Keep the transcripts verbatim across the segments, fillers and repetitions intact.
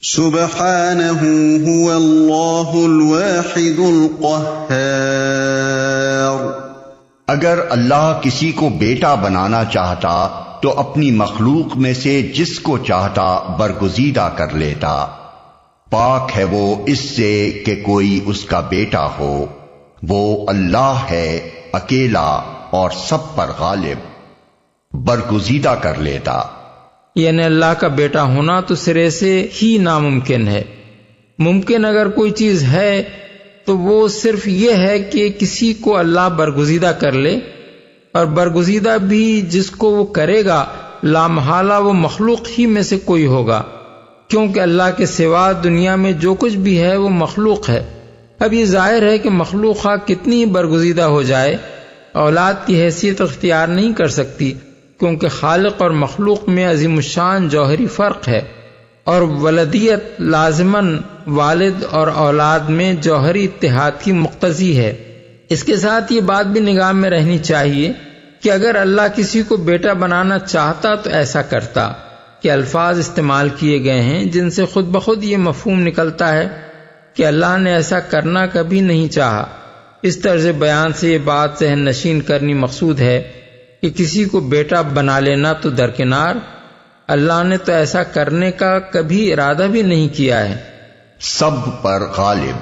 سبحانہ هو اللہ الواحد القہار۔ اگر اللہ کسی کو بیٹا بنانا چاہتا تو اپنی مخلوق میں سے جس کو چاہتا برگزیدہ کر لیتا۔ پاک ہے وہ اس سے کہ کوئی اس کا بیٹا ہو، وہ اللہ ہے اکیلا اور سب پر غالب، برگزیدہ کر لیتا۔ یعنی اللہ کا بیٹا ہونا تو سرے سے ہی ناممکن ہے۔ ممکن اگر کوئی چیز ہے تو وہ صرف یہ ہے کہ کسی کو اللہ برگزیدہ کر لے، اور برگزیدہ بھی جس کو وہ کرے گا لامحالہ وہ مخلوق ہی میں سے کوئی ہوگا، کیونکہ اللہ کے سوا دنیا میں جو کچھ بھی ہے وہ مخلوق ہے۔ اب یہ ظاہر ہے کہ مخلوق خواہ کتنی ہی برگزیدہ ہو جائے اولاد کی حیثیت اختیار نہیں کر سکتی، کیونکہ خالق اور مخلوق میں عظیم الشان جوہری فرق ہے، اور ولدیت لازماً والد اور اولاد میں جوہری اتحاد کی مقتضی ہے۔ اس کے ساتھ یہ بات بھی نگاہ میں رہنی چاہیے کہ اگر اللہ کسی کو بیٹا بنانا چاہتا تو ایسا کرتا، کہ الفاظ استعمال کیے گئے ہیں جن سے خود بخود یہ مفہوم نکلتا ہے کہ اللہ نے ایسا کرنا کبھی نہیں چاہا۔ اس طرز بیان سے یہ بات ذہن نشین کرنی مقصود ہے کہ کسی کو بیٹا بنا لینا تو درکنار، اللہ نے تو ایسا کرنے کا کبھی ارادہ بھی نہیں کیا ہے۔ سب پر غالب،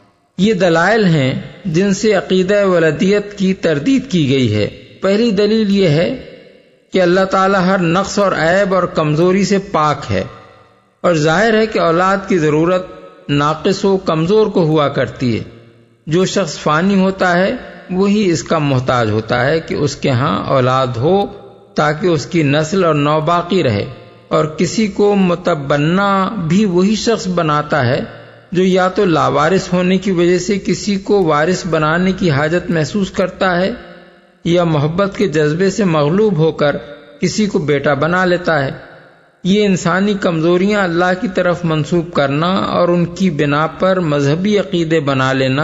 یہ دلائل ہیں جن سے عقیدہ ولدیت کی تردید کی گئی ہے۔ پہلی دلیل یہ ہے کہ اللہ تعالیٰ ہر نقص اور عیب اور کمزوری سے پاک ہے، اور ظاہر ہے کہ اولاد کی ضرورت ناقص و کمزور کو ہوا کرتی ہے۔ جو شخص فانی ہوتا ہے وہی اس کا محتاج ہوتا ہے کہ اس کے ہاں اولاد ہو تاکہ اس کی نسل اور نو باقی رہے، اور کسی کو متبنی بھی وہی شخص بناتا ہے جو یا تو لاوارث ہونے کی وجہ سے کسی کو وارث بنانے کی حاجت محسوس کرتا ہے، یا محبت کے جذبے سے مغلوب ہو کر کسی کو بیٹا بنا لیتا ہے۔ یہ انسانی کمزوریاں اللہ کی طرف منسوب کرنا اور ان کی بنا پر مذہبی عقیدے بنا لینا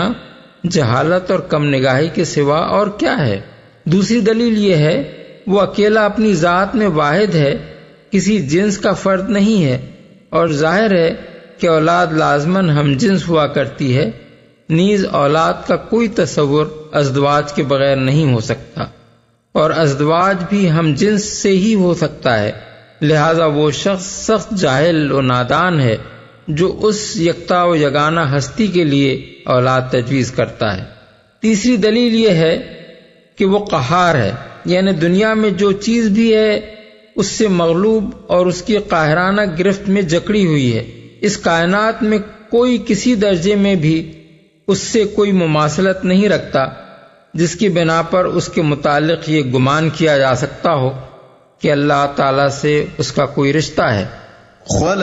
جہالت اور کم نگاہی کے سوا اور کیا ہے۔ دوسری دلیل یہ ہے وہ اکیلا اپنی ذات میں واحد ہے، کسی جنس کا فرد نہیں ہے، اور ظاہر ہے کہ اولاد لازماً ہم جنس ہوا کرتی ہے، نیز اولاد کا کوئی تصور ازدواج کے بغیر نہیں ہو سکتا، اور ازدواج بھی ہم جنس سے ہی ہو سکتا ہے۔ لہذا وہ شخص سخت جاہل و نادان ہے جو اس یکتا و یگانہ ہستی کے لیے اولاد تجویز کرتا ہے۔ تیسری دلیل یہ ہے کہ وہ قہار ہے، یعنی دنیا میں جو چیز بھی ہے اس سے مغلوب اور اس کی قاہرانہ گرفت میں جکڑی ہوئی ہے۔ اس کائنات میں کوئی کسی درجے میں بھی اس سے کوئی مماثلت نہیں رکھتا جس کی بنا پر اس کے متعلق یہ گمان کیا جا سکتا ہو کہ اللہ تعالیٰ سے اس کا کوئی رشتہ ہے۔ خلق